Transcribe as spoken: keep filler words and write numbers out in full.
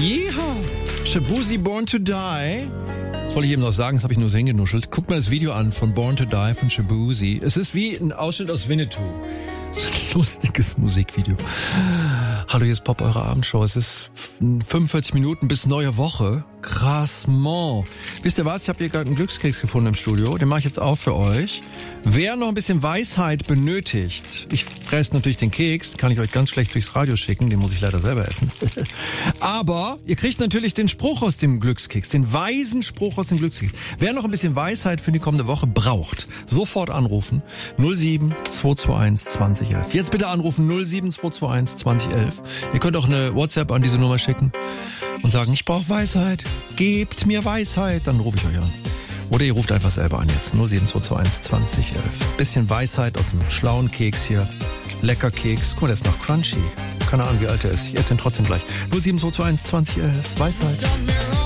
Yeehaw! Shaboozey Born to Die. Das wollte ich eben noch sagen, das habe ich nur so hingenuschelt. Guckt mal das Video an von Born to Die von Shaboozey. Es ist wie ein Ausschnitt aus Winnetou. So ein lustiges Musikvideo. Hallo, hier ist Pop, eure Abendshow. Es ist fünfundvierzig Minuten bis neue Woche. Krassement. Wisst ihr was? Ich habe hier gerade einen Glückskeks gefunden im Studio. Den mache ich jetzt auf für euch. Wer noch ein bisschen Weisheit benötigt, ich fresse natürlich den Keks, kann ich euch ganz schlecht durchs Radio schicken, den muss ich leider selber essen. Aber ihr kriegt natürlich den Spruch aus dem Glückskeks, den weisen Spruch aus dem Glückskeks. Wer noch ein bisschen Weisheit für die kommende Woche braucht, sofort anrufen. null sieben zwei zwei eins zwanzig elf. Jetzt bitte anrufen null sieben zwei zwei eins zwanzig elf. Ihr könnt auch eine WhatsApp an diese Nummer schicken und sagen, ich brauche Weisheit, gebt mir Weisheit, dann rufe ich euch an. Oder ihr ruft einfach selber an jetzt, null sieben zwei zwei eins zwanzig elf. Bisschen Weisheit aus dem schlauen Keks hier. Lecker Keks. Guck mal, der ist noch crunchy. Keine Ahnung, wie alt er ist. Ich esse den trotzdem gleich. null sieben zwei zwei eins zwanzig elf. Weisheit.